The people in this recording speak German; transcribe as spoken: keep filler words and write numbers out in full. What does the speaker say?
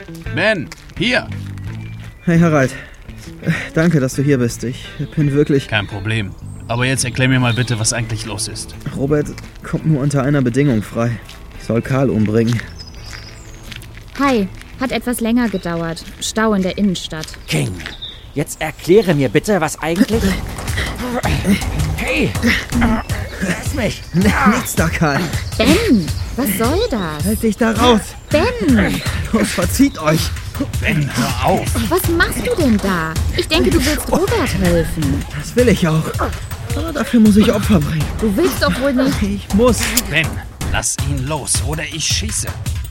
Ben, hier. Hey Harald, danke, dass du hier bist. Ich bin wirklich... Kein Problem. Aber jetzt erklär mir mal bitte, was eigentlich los ist. Robert kommt nur unter einer Bedingung frei. Ich soll Karl umbringen. Hi, hat etwas länger gedauert. Stau in der Innenstadt. King, jetzt erkläre mir bitte, was eigentlich... Hey, lass mich. Nichts da, Karl. Ben, was soll das? Halt dich da raus. Ben, Los, verzieht euch. Ben, hör auf. was machst du denn da? Ich denke, du willst Robert helfen. Das will ich auch. Aber dafür muss ich Opfer bringen. Du willst doch wohl nicht... Ich muss. Ben, lass ihn los oder ich schieße.